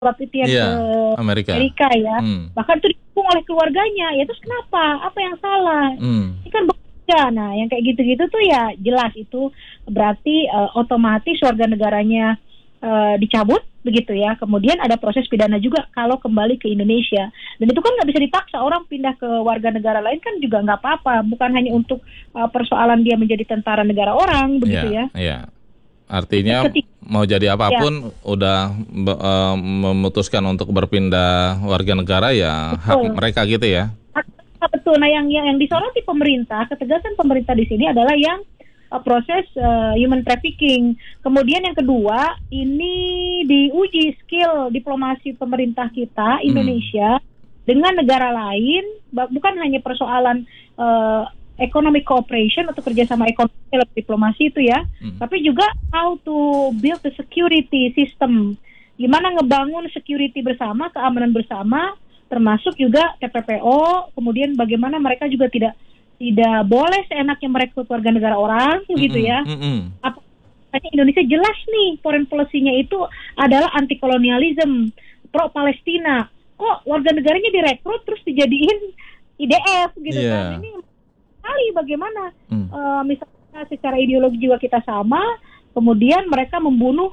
surat itu yang Iya, ke Amerika. Amerika ya. Bahkan itu didukung oleh keluarganya. Ya terus kenapa? Apa yang salah? Ini kan bekerja. Nah, yang kayak gitu-gitu tuh ya jelas itu berarti otomatis warga negaranya dicabut begitu ya. Kemudian ada proses pidana juga kalau kembali ke Indonesia. Dan itu kan nggak bisa dipaksa, orang pindah ke warga negara lain kan juga nggak apa-apa. Bukan hanya untuk persoalan dia menjadi tentara negara orang begitu ya. Iya. Artinya mau jadi apapun udah memutuskan untuk berpindah warga negara ya hak mereka gitu ya. Betul. Nah, yang disoroti pemerintah, ketegasan pemerintah di sini adalah yang proses human trafficking. Kemudian yang kedua, ini diuji skill diplomasi pemerintah kita Indonesia dengan negara lain, bukan hanya persoalan economic cooperation atau kerjasama ekonomi dalam diplomasi itu ya, tapi juga how to build the security system. Gimana ngebangun security bersama, keamanan bersama, termasuk juga TPPO. Kemudian bagaimana mereka juga tidak boleh seenaknya merekrut warga negara orang, gitu ya. Apalagi Indonesia jelas nih foreign policy-nya itu adalah anti kolonialisme, pro Palestina. Kok warga negaranya direkrut terus dijadiin IDF gitu kan? Ini kali bagaimana misalnya secara ideologi juga kita sama, kemudian mereka membunuh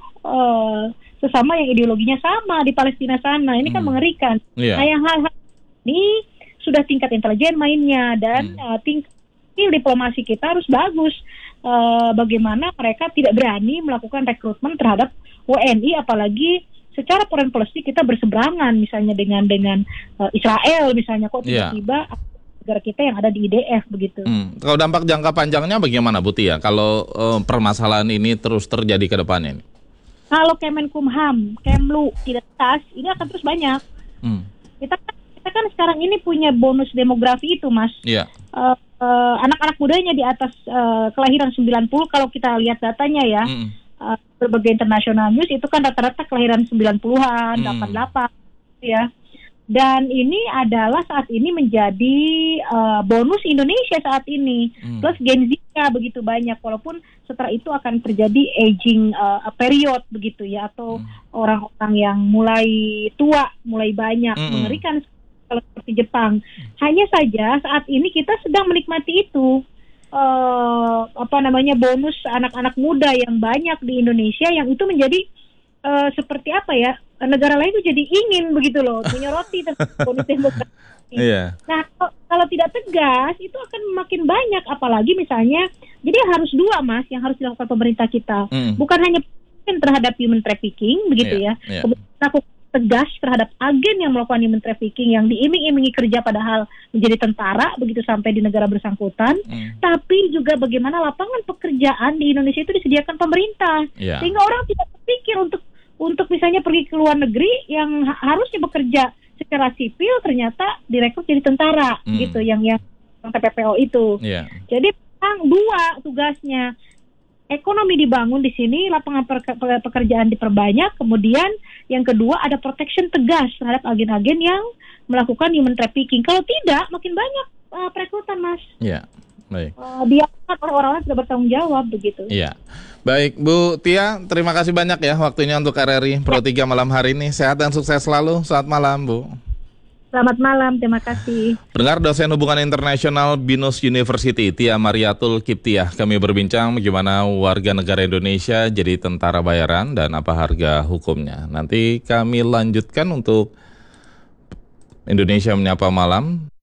sesama yang ideologinya sama di Palestina sana. Ini kan mengerikan. Nah, yang hal-hal ini sudah tingkat intelijen mainnya dan tingkat diplomasi kita harus bagus. Bagaimana mereka tidak berani melakukan rekrutmen terhadap WNI, apalagi secara foreign policy kita berseberangan misalnya dengan Israel misalnya, kok tiba-tiba negara kita yang ada di IDF begitu. Kalau dampak jangka panjangnya bagaimana Bu Tia kalau permasalahan ini terus terjadi ke depannya? Kalau Kemenkumham, Kemlu tidak tas, ini akan terus banyak. Kita kan sekarang ini punya bonus demografi itu, Mas. Iya. Anak-anak mudanya di atas kelahiran 90, kalau kita lihat datanya ya, berbagai international news itu kan rata-rata kelahiran 90-an, 88 ya. Dan ini adalah saat ini menjadi bonus Indonesia saat ini. Plus Gen Z-nya begitu banyak, walaupun setelah itu akan terjadi aging period begitu ya, atau orang-orang yang mulai tua, mulai banyak, mengerikan kalau seperti Jepang. Hanya saja saat ini kita sedang menikmati itu, bonus anak-anak muda yang banyak di Indonesia, yang itu menjadi seperti apa ya, negara lain itu jadi ingin begitu loh, menyoroti tentang bonus demografi. Nah, kalau tidak tegas itu akan makin banyak, apalagi misalnya, jadi harus dua, Mas, yang harus dilakukan pemerintah kita, bukan hanya terhadap human trafficking begitu ya, kemudian aku tegas terhadap agen yang melakukan human trafficking, yang diiming-imingi kerja padahal menjadi tentara begitu sampai di negara bersangkutan, tapi juga bagaimana lapangan pekerjaan di Indonesia itu disediakan pemerintah, sehingga orang tidak berpikir untuk misalnya pergi ke luar negeri yang harusnya bekerja secara sipil ternyata direkrut jadi tentara gitu, yang TPPO itu. Jadi dua tugasnya. Ekonomi dibangun di sini, lapangan pekerjaan diperbanyak, kemudian yang kedua ada protection tegas terhadap agen-agen yang melakukan human trafficking. Kalau tidak, makin banyak perekrutan, Mas. Iya, baik. Dia orang-orang sudah bertanggung jawab begitu. Iya. Baik, Bu Tia, terima kasih banyak ya waktunya untuk RRI Pro 3 malam hari ini. Sehat dan sukses selalu. Selamat malam, Bu. Selamat malam, terima kasih. Pendengar, dosen hubungan internasional BINUS University, Tia Mariatul Kiptiah. Kami berbincang bagaimana warga negara Indonesia jadi tentara bayaran dan apa harga hukumnya. Nanti kami lanjutkan untuk Indonesia Menyapa Malam.